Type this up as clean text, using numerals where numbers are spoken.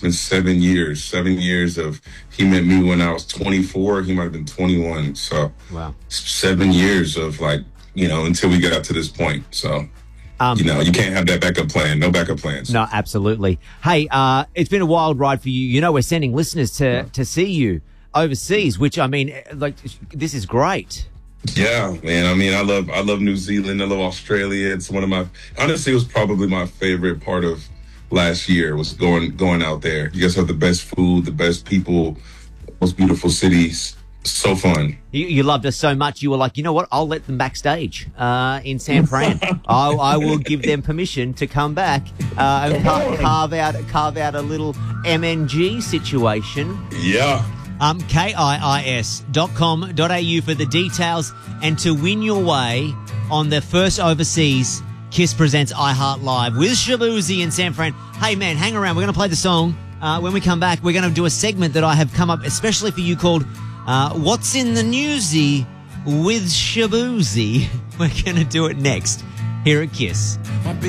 been 7 years. 7 years of, he met me when I was 24. He might have been 21. So wow, 7 years of like, until we get out to this point. So, you can't have that backup plan. No backup plans. No, absolutely. Hey, it's been a wild ride for you. We're sending listeners to see you overseas, which, I mean, like, this is great. Yeah, man. I mean, I love New Zealand. I love Australia. It's honestly, it was probably my favorite part of last year was going out there. You guys have the best food, the best people, most beautiful cities. So fun. You loved us so much. You were like, you know what? I'll let them backstage in San Fran. I will give them permission to come back and carve out a little MNG situation. Yeah. KIIS.com.au for the details and to win your way on the first overseas Kiss Presents iHeart Live with Shaboozey in San Fran. Hey, man, hang around. We're going to play the song. When we come back, we're going to do a segment that I have come up especially for you called What's in the Newsy with Shaboozey. We're going to do it next here at Kiss.